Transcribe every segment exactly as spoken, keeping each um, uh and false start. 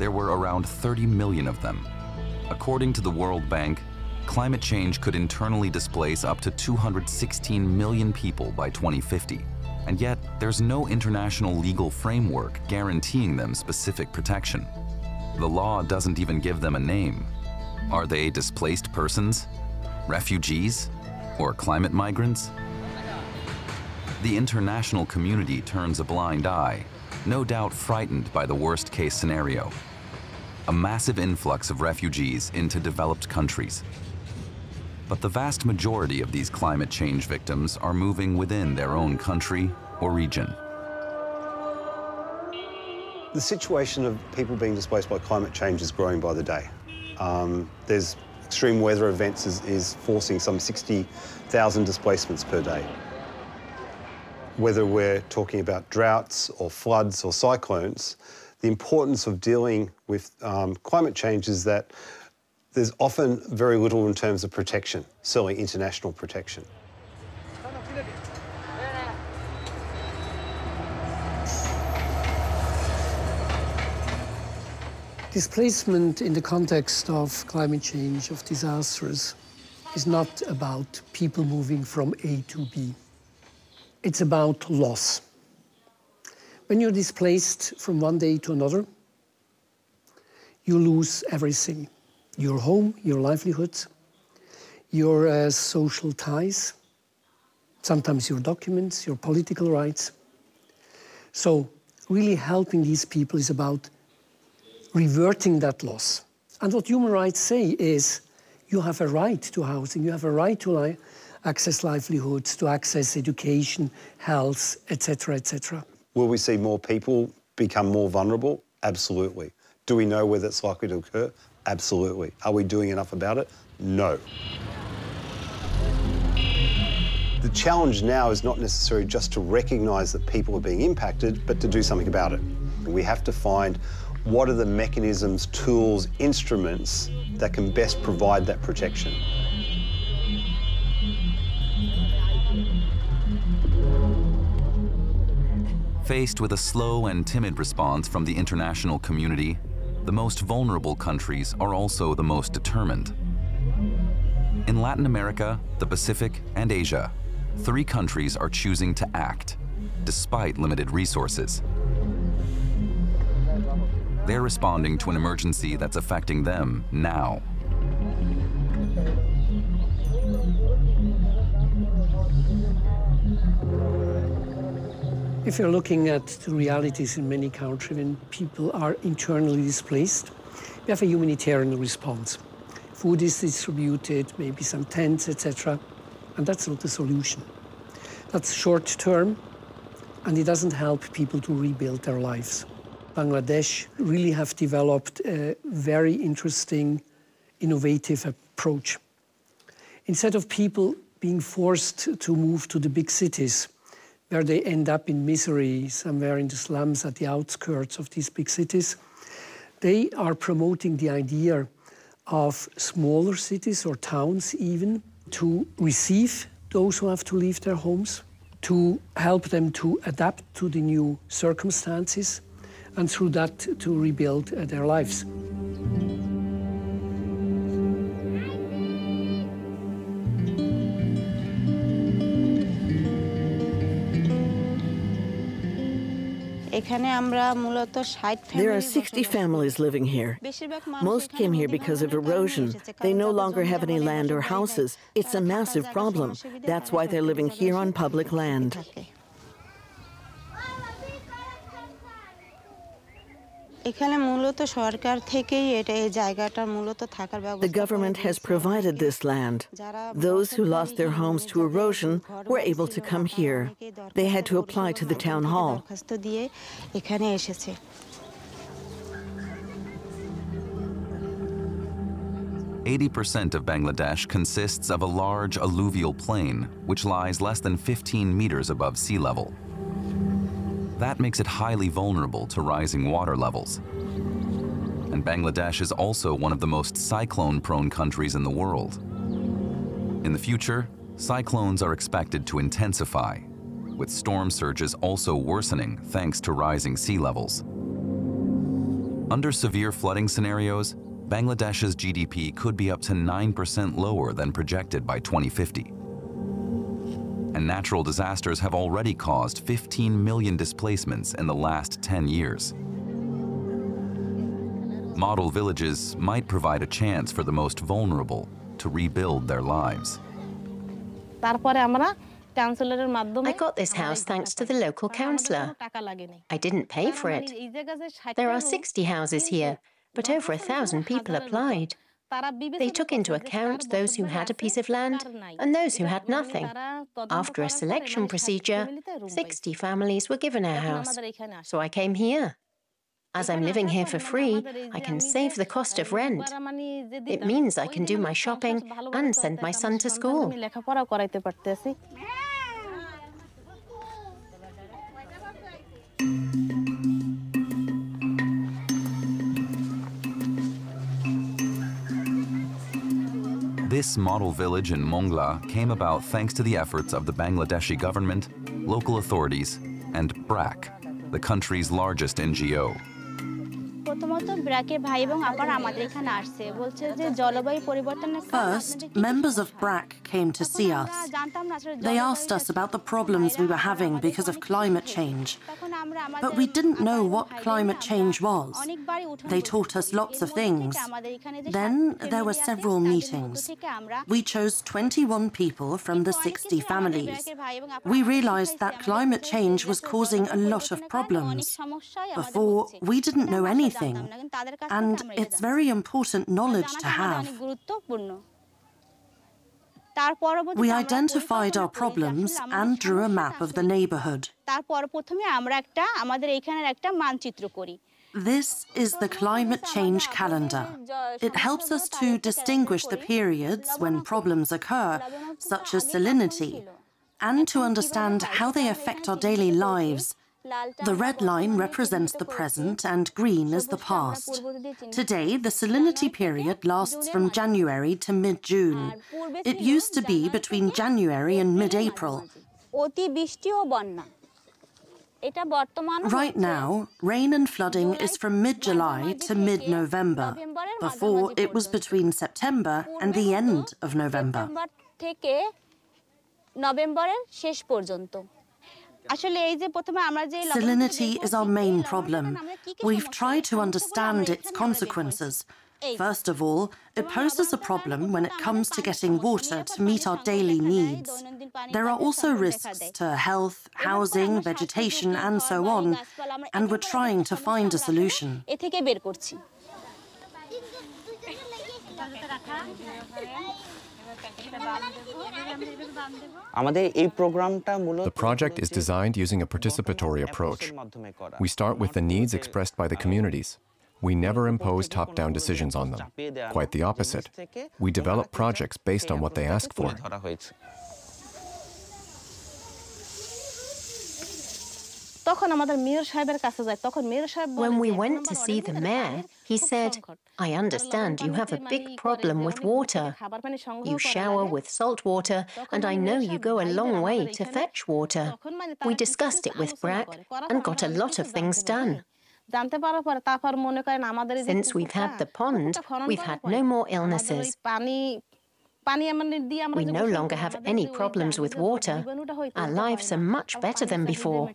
there were around thirty million of them. According to the World Bank, climate change could internally displace up to two hundred sixteen million people by twenty fifty. And yet, there's no international legal framework guaranteeing them specific protection. The law doesn't even give them a name. Are they displaced persons, refugees, or climate migrants? The international community turns a blind eye, no doubt frightened by the worst-case scenario: a massive influx of refugees into developed countries. But the vast majority of these climate change victims are moving within their own country or region. The situation of people being displaced by climate change is growing by the day. Um, there's extreme weather events is, is forcing some sixty thousand displacements per day. Whether we're talking about droughts or floods or cyclones, the importance of dealing with um, climate change is that there's often very little in terms of protection, certainly international protection. Displacement in the context of climate change, of disasters, is not about people moving from A to B. It's about loss. When you're displaced from one day to another, you lose everything. Your home, your livelihoods, your uh, social ties, sometimes your documents, your political rights. So really helping these people is about reverting that loss. And what human rights say is you have a right to housing, you have a right to li access livelihoods, to access education, health, et cetera, et cetera. Will we see more people become more vulnerable? Absolutely. Do we know whether it's likely to occur? Absolutely. Are we doing enough about it? No. The challenge now is not necessarily just to recognise that people are being impacted, but to do something about it. We have to find what are the mechanisms, tools, instruments that can best provide that protection. Faced with a slow and timid response from the international community, the most vulnerable countries are also the most determined. In Latin America, the Pacific, and Asia, three countries are choosing to act, despite limited resources. They're responding to an emergency that's affecting them now. If you're looking at the realities in many countries when people are internally displaced, we have a humanitarian response. Food is distributed, maybe some tents, et cetera, and that's not the solution. That's short term, and it doesn't help people to rebuild their lives. Bangladesh really have developed a very interesting, innovative approach. Instead of people being forced to move to the big cities, where they end up in misery, somewhere in the slums at the outskirts of these big cities, they are promoting the idea of smaller cities or towns even to receive those who have to leave their homes, to help them to adapt to the new circumstances, and through that to rebuild uh, their lives. There are sixty families living here. Most came here because of erosion. They no longer have any land or houses. It's a massive problem. That's why they're living here on public land. The government has provided this land. Those who lost their homes to erosion were able to come here. They had to apply to the town hall. eighty percent of Bangladesh consists of a large alluvial plain, which lies less than fifteen meters above sea level. That makes it highly vulnerable to rising water levels. And Bangladesh is also one of the most cyclone-prone countries in the world. In the future, cyclones are expected to intensify, with storm surges also worsening thanks to rising sea levels. Under severe flooding scenarios, Bangladesh's G D P could be up to nine percent lower than projected by twenty fifty. And natural disasters have already caused fifteen million displacements in the last ten years. Model villages might provide a chance for the most vulnerable to rebuild their lives. I got this house thanks to the local councillor. I didn't pay for it. There are sixty houses here, but over a thousand people applied. They took into account those who had a piece of land and those who had nothing. After a selection procedure, sixty families were given a house. So I came here. As I'm living here for free, I can save the cost of rent. It means I can do my shopping and send my son to school. This model village in Mongla came about thanks to the efforts of the Bangladeshi government, local authorities, and BRAC, the country's largest N G O. First, members of BRAC came to see us. They asked us about the problems we were having because of climate change. But we didn't know what climate change was. They taught us lots of things. Then there were several meetings. We chose twenty-one people from the sixty families. We realized that climate change was causing a lot of problems. Before, we didn't know anything. And it's very important knowledge to have. We identified our problems and drew a map of the neighborhood. This is the climate change calendar. It helps us to distinguish the periods when problems occur, such as salinity, and to understand how they affect our daily lives. The red line represents the present and green is the past. Today, the salinity period lasts from January to mid-June. It used to be between January and mid-April. Right now, rain and flooding is from mid-July to mid-November. Before, it was between September and the end of November. Salinity is our main problem. We've tried to understand its consequences. First of all, it poses a problem when it comes to getting water to meet our daily needs. There are also risks to health, housing, vegetation, and so on, and we're trying to find a solution. The project is designed using a participatory approach. We start with the needs expressed by the communities. We never impose top-down decisions on them. Quite the opposite. We develop projects based on what they ask for. When we went to see the mayor, he said, I understand you have a big problem with water. You shower with salt water, and I know you go a long way to fetch water. We discussed it with BRAC and got a lot of things done. Since we've had the pond, we've had no more illnesses. We no longer have any problems with water. Our lives are much better than before.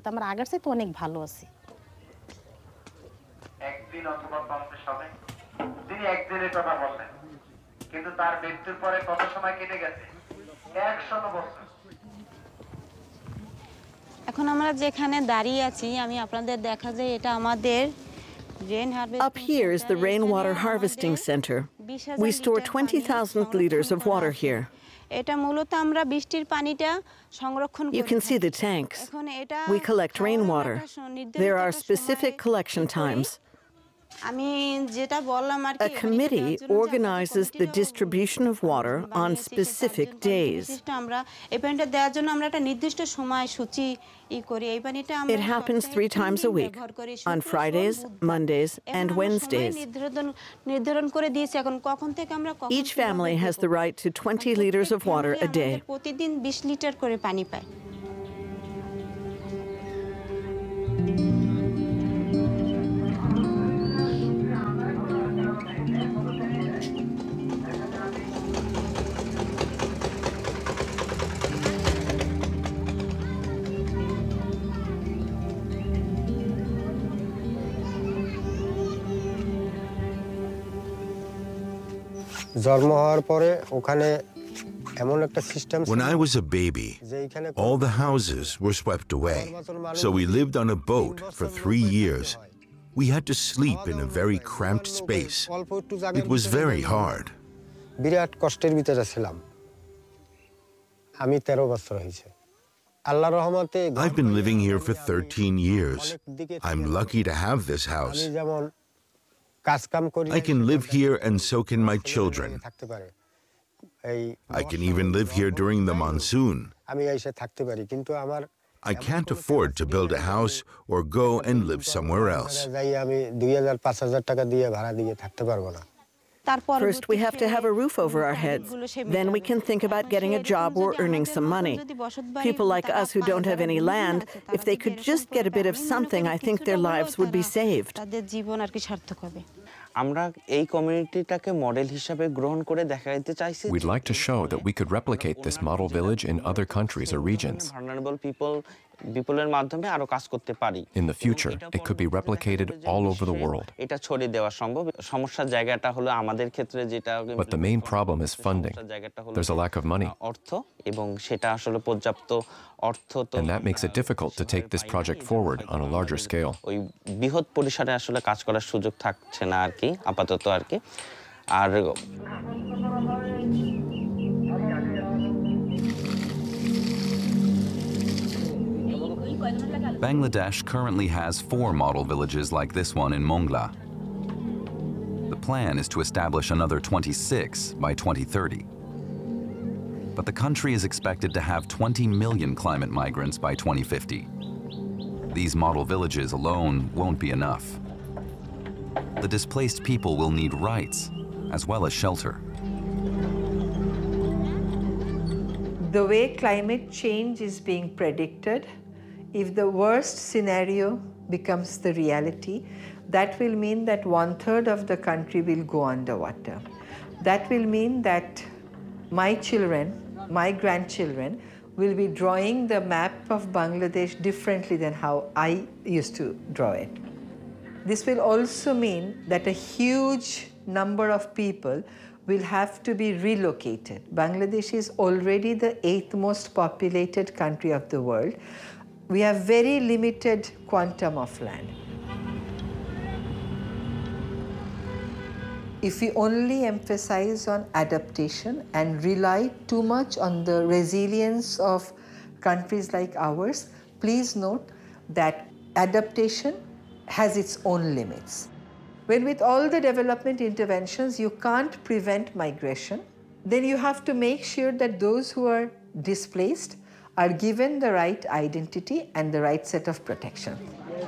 Up here is the rainwater harvesting center. We store twenty thousand liters of water here. You can see the tanks. We collect rainwater. There are specific collection times. A committee organizes the distribution of water on specific days. It happens three times a week, on Fridays, Mondays, and Wednesdays. Each family has the right to twenty liters of water a day. When I was a baby, all the houses were swept away. So we lived on a boat for three years. We had to sleep in a very cramped space. It was very hard. I've been living here for thirteen years. I'm lucky to have this house. I can live here and so can my children. I can even live here during the monsoon. I can't afford to build a house or go and live somewhere else. First, we have to have a roof over our heads. Then we can think about getting a job or earning some money. People like us who don't have any land, if they could just get a bit of something, I think their lives would be saved. We'd like to show that we could replicate this model village in other countries or regions. In the future, it could be replicated all over the world. But the main problem is funding. There's a lack of money. And that makes it difficult to take this project forward on a larger scale. Bangladesh currently has four model villages like this one in Mongla. The plan is to establish another twenty-six by twenty thirty. But the country is expected to have twenty million climate migrants by twenty fifty. These model villages alone won't be enough. The displaced people will need rights as well as shelter. The way climate change is being predicted, if the worst scenario becomes the reality, that will mean that one-third of the country will go underwater. That will mean that my children, my grandchildren, will be drawing the map of Bangladesh differently than how I used to draw it. This will also mean that a huge number of people will have to be relocated. Bangladesh is already the eighth most populated country of the world. We have very limited quantum of land. If we only emphasize on adaptation and rely too much on the resilience of countries like ours, please note that adaptation has its own limits. When with all the development interventions you can't prevent migration, then you have to make sure that those who are displaced are given the right identity and the right set of protection.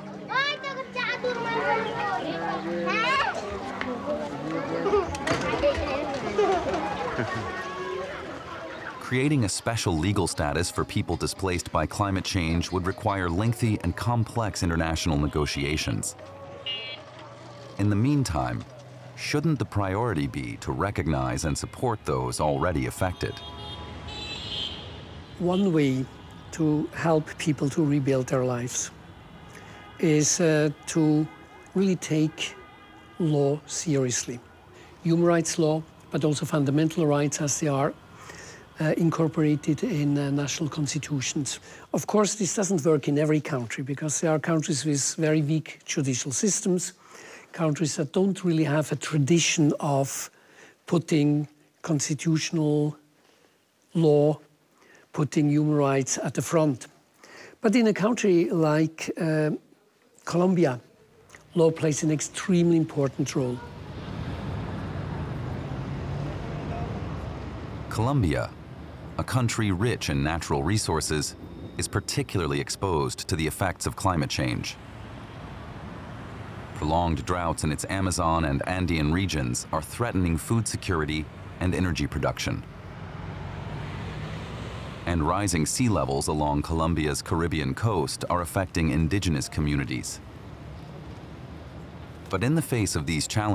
Creating a special legal status for people displaced by climate change would require lengthy and complex international negotiations. In the meantime, shouldn't the priority be to recognize and support those already affected? One way to help people to rebuild their lives is uh, to really take law seriously. Human rights law, but also fundamental rights as they are uh, incorporated in uh, national constitutions. Of course, this doesn't work in every country because there are countries with very weak judicial systems, countries that don't really have a tradition of putting constitutional law, putting human rights at the front. But in a country like uh, Colombia, law plays an extremely important role. Colombia, a country rich in natural resources, is particularly exposed to the effects of climate change. Prolonged droughts in its Amazon and Andean regions are threatening food security and energy production. And rising sea levels along Colombia's Caribbean coast are affecting indigenous communities. But in the face of these challenges,